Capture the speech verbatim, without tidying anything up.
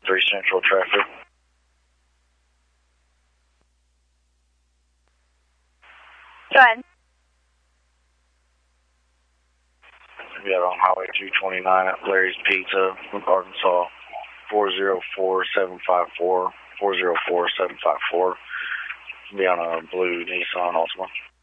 three Central traffic. Go ahead. We got on Highway two twenty-nine at Larry's Pizza, Arkansas, four zero four seven five four, four zero four seven five four. Be on a blue Nissan Altima.